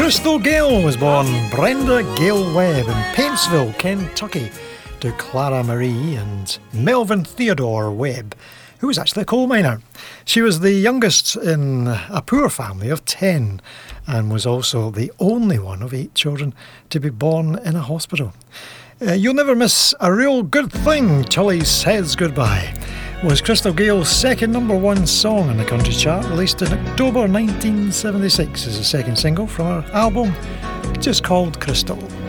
Crystal Gayle was born Brenda Gayle Webb in Paintsville, Kentucky, to Clara Marie and Melvin Theodore Webb, who was actually a coal miner. She was the youngest in a poor family of 10 and was also the only one of 8 children to be born in a hospital. You'll never miss a real good thing, Tully Says Goodbye, was Crystal Gayle's second #1 song in the country chart, released in October 1976 as a second single from her album just called Crystal.